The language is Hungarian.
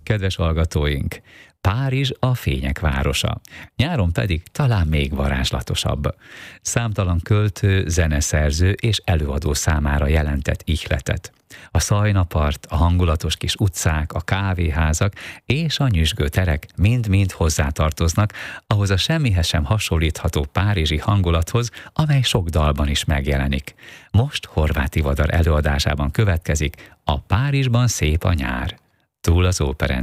kedves hallgatóink! Párizs a fények városa, nyáron pedig talán még varázslatosabb. Számtalan költő, zeneszerző és előadó számára jelentett ihletet. A szajnapart, a hangulatos kis utcák, a kávéházak és a nyüzsgő terek mind-mind hozzátartoznak ahhoz a semmihez sem hasonlítható párizsi hangulathoz, amely sok dalban is megjelenik. Most Horváth Tivadar előadásában következik a Párizsban szép a nyár. Túl az óperán.